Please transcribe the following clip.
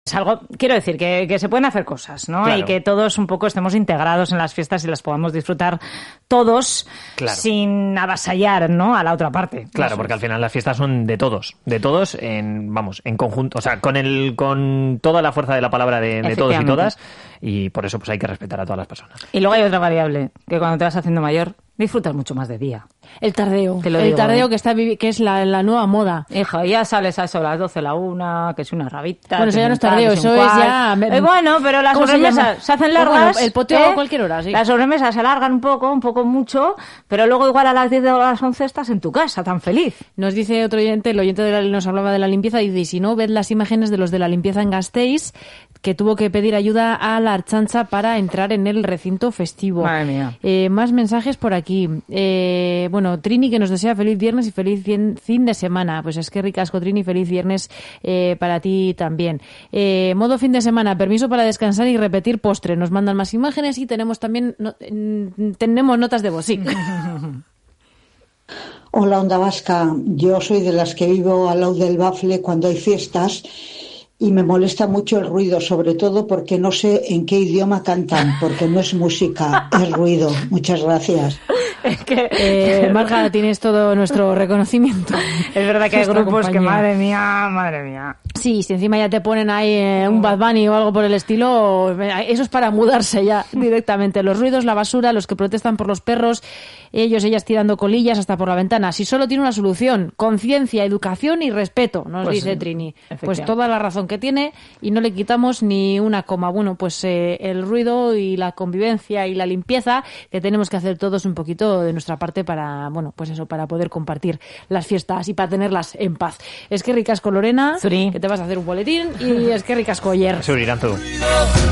algo, quiero decir, que se pueden hacer cosas, ¿no? Claro. Y que todos un poco estemos integrados en las fiestas y las podamos disfrutar todos, claro, sin avasallar, ¿no?, a la otra parte. Claro, porque al final las fiestas son de todos en conjunto, o sea, con toda la fuerza de la palabra de todos y todas, y por eso pues hay que respetar a todas las personas. Y luego hay otra variable, que cuando te vas haciendo mayor, disfrutas mucho más de día. El tardeo. Te lo el digo, tardeo que es la nueva moda. Hijo, ya sales a eso a las 12, la 1, que es una rabita. Bueno, eso ya no es tardeo, eso es ya... bueno, pero las sobremesas se hacen largas. Bueno, el poteo a cualquier hora, sí. Las sobremesas se alargan un poco mucho, pero luego igual a las 10 o a las 11 estás en tu casa, tan feliz. Nos dice otro oyente, el oyente nos hablaba de la limpieza, y dice, si no, ved las imágenes de los de la limpieza en Gasteiz, que tuvo que pedir ayuda a la Archancha para entrar en el recinto festivo. Madre mía. Más mensajes por aquí. Bueno, Trini, que nos desea feliz viernes y feliz fin de semana. Pues es que ricasco, Trini, feliz viernes para ti también. Modo fin de semana, permiso para descansar y repetir postre. Nos mandan más imágenes y tenemos también tenemos notas de voz, sí. Hola, Onda Vasca. Yo soy de las que vivo al lado del Bafle cuando hay fiestas y me molesta mucho el ruido, sobre todo porque no sé en qué idioma cantan, porque no es música, es ruido. Muchas gracias. Es que Marga, tienes todo nuestro reconocimiento. Es verdad que hay grupos que, madre mía. Sí, si encima ya te ponen ahí un Bad Bunny o algo por el estilo, eso es para mudarse ya directamente. Los ruidos, la basura, los que protestan por los perros, ellas tirando colillas hasta por la ventana. Si solo tiene una solución, conciencia, educación y respeto, nos dice Trini. Pues toda la razón que tiene y no le quitamos ni una coma. Bueno, pues el ruido y la convivencia y la limpieza que tenemos que hacer todos un poquito de nuestra parte para, bueno, pues eso, para poder compartir las fiestas y para tenerlas en paz. Es que ricasco, Lorena, Zuri, que te vas a hacer un boletín, y es que ricasco, Oyer. Zuri, Iranzu.